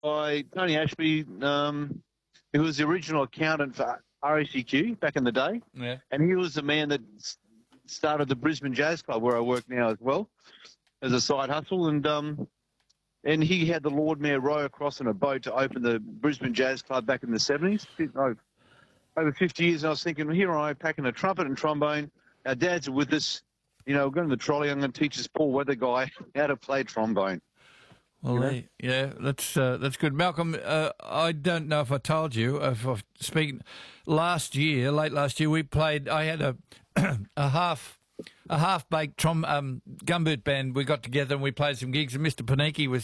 by Tony Ashby, who was the original accountant for RACQ back in the day. Yeah. And he was the man that started the Brisbane Jazz Club, where I work now as well, as a side hustle. And he had the Lord Mayor row across on a boat to open the Brisbane Jazz Club back in the 70s, over 50 years. And I was thinking, well, here I am packing a trumpet and trombone. Our dads are with us. You know, we're going to the trolley. I'm going to teach this poor weather guy how to play trombone. Well, yeah, that's good. Malcolm, I don't know if I told you, if I speak, late last year, we played, I had a half-baked gumboot band. We got together and we played some gigs, and Mr. Paniki was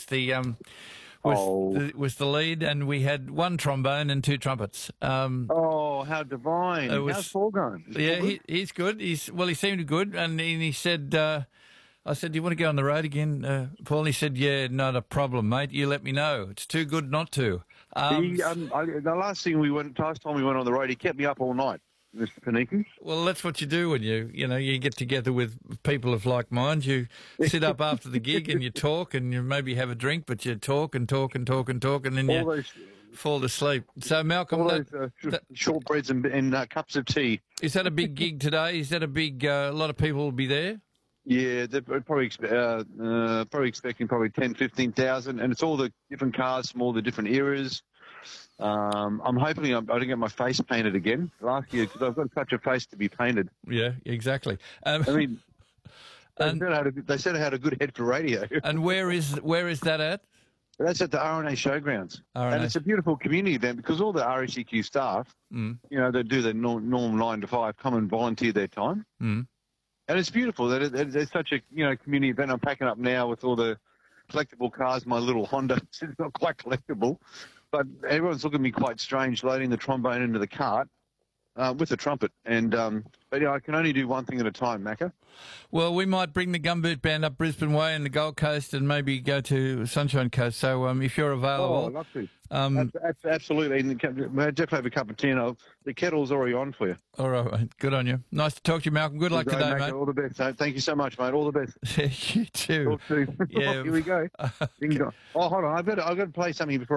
the lead, and we had one trombone and two trumpets. How divine! How's Paul going? He's good. He seemed good, and he said, I said, "Do you want to go on the road again, Paul?" And he said, "Yeah, not a problem, mate. You let me know. It's too good not to." The last time we went on the road, he kept me up all night, Mr. Paniki. Well, that's what you do when you get together with people of like mind. You sit up after the gig and you talk, and you maybe have a drink, but you talk and talk and talk and talk, and then you fall asleep. So, Malcolm, shortbreads and cups of tea. Is that a big gig today? Is that a big? A lot of people will be there. Yeah, they're probably expecting 10, 15,000, and it's all the different cars from all the different eras. I'm hoping I don't get my face painted again last year, because I've got such a face to be painted. Yeah, exactly. I mean, they said I had a good head for radio. And where is that at? That's at the RNA Showgrounds. And it's a beautiful community event, because all the RACQ staff, they do their normal 9 to 5, come and volunteer their time. And it's beautiful. It's such a community event. I'm packing up now with all the collectible cars. My little Honda, it's not quite collectible, but everyone's looking at me quite strange loading the trombone into the cart with the trumpet. And but I can only do one thing at a time, Macca. Well, we might bring the Gumboot Band up Brisbane Way and the Gold Coast, and maybe go to Sunshine Coast. So if you're available, I'd love to. Absolutely. And definitely have a cup of tea. And the kettle's already on for you. All right, good on you. Nice to talk to you, Malcolm. Good luck today, mate. All the best. Thank you so much, mate. All the best. You too. Talk soon. Yeah. Here we go. Oh, hold on. I've got to play something before